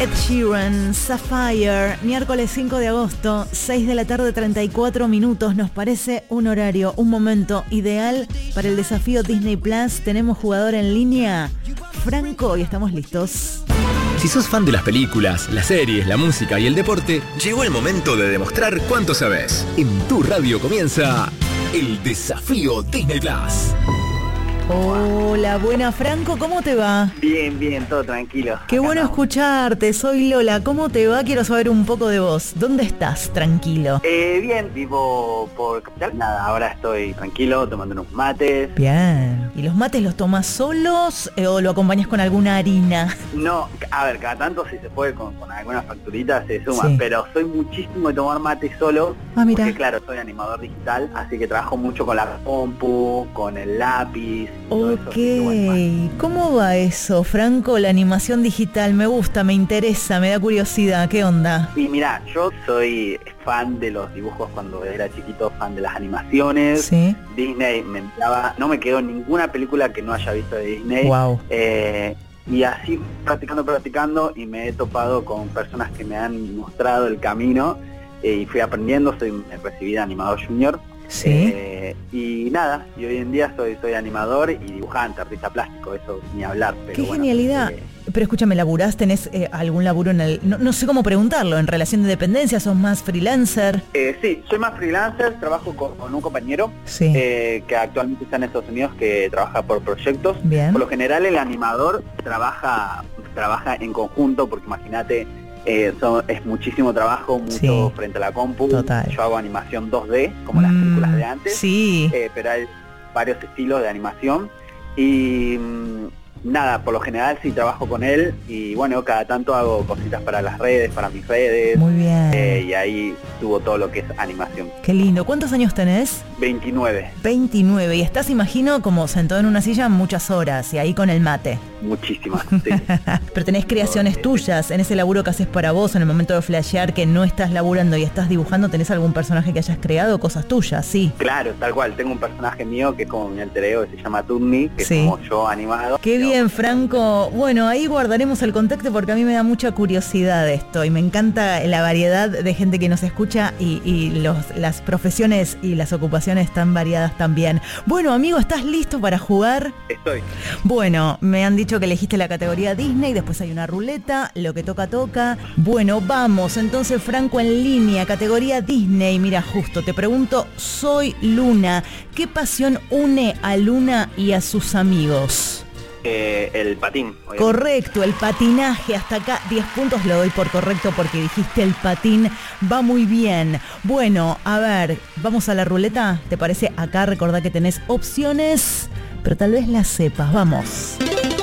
Ed Sheeran, Sapphire, miércoles 5 de agosto, 6 de la tarde, 34 minutos. Nos parece un horario, un momento ideal para el desafío Disney Plus. Tenemos jugador en línea, Franco, y estamos listos. Si sos fan de las películas, las series, la música y el deporte, llegó el momento de demostrar cuánto sabes. En tu radio comienza el desafío Disney Plus. Hola, buena Franco, ¿cómo te va? Bien, bien, todo tranquilo. Qué bueno escucharte, soy Lola, ¿cómo te va? Quiero saber un poco de vos. ¿Dónde estás? Tranquilo. Bien, vivo por Capital. Nada, ahora estoy tranquilo, tomando unos mates. Bien. ¿Y los mates los tomas solos o lo acompañas con alguna harina? No, a ver, cada tanto si se puede con algunas facturitas se suma, Sí. pero soy muchísimo de tomar mate solo. Ah, mira. Porque claro, soy animador digital, así que trabajo mucho con la compu, con el lápiz. Todo eso, Ok, así que bueno, ¿cómo va eso, Franco? La animación digital, me gusta, me interesa, me da curiosidad, ¿qué onda? Y mira, yo soy fan de los dibujos cuando era chiquito, fan de las animaciones. Sí. Disney me entraba, no me quedó ninguna película que no haya visto de Disney. Wow. Y así practicando y me he topado con personas que me han mostrado el camino y fui aprendiendo, me recibí de animador junior. Sí. Y nada, y hoy en día soy animador y dibujante, artista plástico, eso ni hablar. Pero ¡Qué bueno, genialidad! Pero escúchame, ¿laburás? ¿Tenés algún laburo en el...? No sé cómo preguntarlo, ¿en relación de dependencia? ¿Sos más freelancer? Sí, soy más freelancer, trabajo con un compañero Sí. que actualmente está en Estados Unidos, que trabaja por proyectos. Bien. Por lo general el animador trabaja en conjunto, porque imagínate, es muchísimo trabajo, mucho Sí. frente a la compu. Total. Yo hago animación 2D, como las películas de antes, Sí. pero hay varios estilos de animación. Y nada, por lo general sí trabajo con él y bueno, cada tanto hago cositas para las redes, para mis redes. Muy bien. Y ahí subo todo lo que es animación. Qué lindo. ¿Cuántos años tenés? 29, 29. Y estás, imagino, como sentado en una silla muchas horas y ahí con el mate. muchísimas. Sí. Pero tenés creaciones tuyas en ese laburo que haces para vos, en el momento de flashear que no estás laburando y estás dibujando, ¿tenés algún personaje que hayas creado? Cosas tuyas, sí. Claro, tal cual. Tengo un personaje mío que es como mi alter ego, que se llama Tunni, que Sí. es como yo animado. Qué bien, Franco. Bueno, ahí guardaremos el contacto porque a mí me da mucha curiosidad esto y me encanta la variedad de gente que nos escucha y las profesiones y las ocupaciones tan variadas también. Bueno, amigo, ¿estás listo para jugar? Estoy. Bueno, me han dicho que elegiste la categoría Disney, después hay una ruleta, lo que toca, toca. Bueno, vamos, entonces Franco en línea, categoría Disney. Mira, justo, te pregunto, soy Luna. ¿Qué pasión une a Luna y a sus amigos? El patín. obviamente. Correcto, el patinaje. Hasta acá 10 puntos lo doy por correcto porque dijiste el patín. Va muy bien. Bueno, a ver, vamos a la ruleta. ¿Te parece? Acá recordá que tenés opciones, pero tal vez las sepas. Vamos.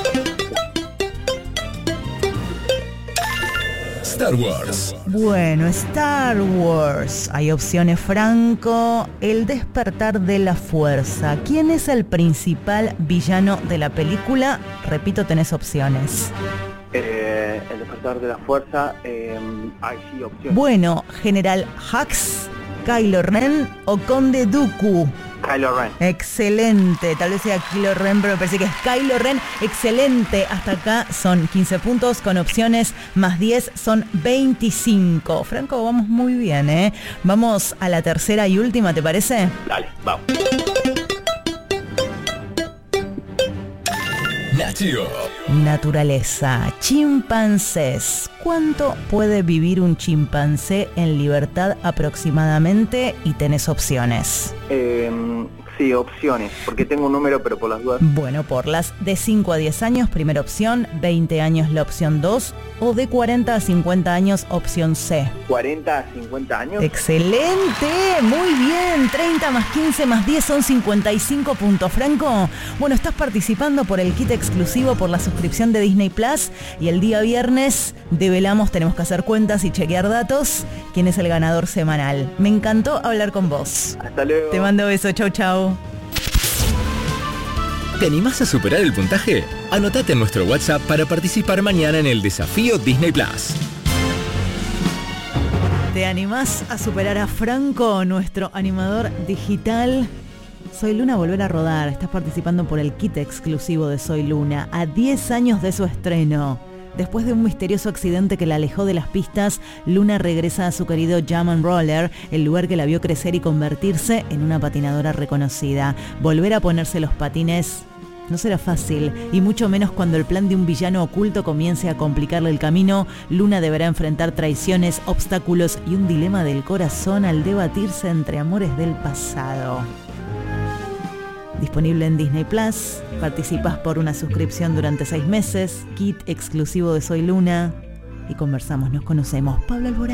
Star Wars. Bueno, Star Wars. Hay opciones, Franco. El despertar de la fuerza. ¿Quién es el principal villano de la película? Repito, tenés opciones. El despertar de la fuerza. Hay sí opciones. Bueno, General Hux, Kylo Ren o Conde Dooku. Kylo Ren. Excelente, tal vez sea Kylo Ren, pero me parece que es Kylo Ren. Excelente, hasta acá son 15 puntos con opciones más 10, son 25. Franco, vamos muy bien, ¿eh? Vamos a la tercera y última, ¿te parece? Dale, vamos. Nat Geo. Naturaleza, chimpancés. ¿Cuánto puede vivir un chimpancé en libertad aproximadamente? Y tenés opciones. Sí, opciones, porque tengo un número, pero por las dudas. Bueno, por las de 5 a 10 años, primera opción, 20 años la opción 2, o de 40 a 50 años, opción C. 40 a 50 años. ¡Excelente! Muy bien, 30 más 15 más 10 son 55 puntos. Franco, bueno, estás participando por el kit exclusivo por la suscripción de Disney Plus y el día viernes develamos, tenemos que hacer cuentas y chequear datos, quién es el ganador semanal. Me encantó hablar con vos. Hasta luego. Te mando beso, chau chau. ¿Te animás a superar el puntaje? Anotate en nuestro WhatsApp para participar mañana en el desafío Disney Plus. ¿Te animás a superar a Franco, nuestro animador digital? Soy Luna, volver a rodar. Estás participando por el kit exclusivo de Soy Luna. A 10 años de su estreno. Después de un misterioso accidente que la alejó de las pistas, Luna regresa a su querido Jam and Roller, el lugar que la vio crecer y convertirse en una patinadora reconocida. Volver a ponerse los patines no será fácil, y mucho menos cuando el plan de un villano oculto comience a complicarle el camino. Luna deberá enfrentar traiciones, obstáculos y un dilema del corazón al debatirse entre amores del pasado. Disponible en Disney Plus. Participas por una suscripción durante 6 meses, kit exclusivo de Soy Luna y conversamos, nos conocemos. Pablo Alborán.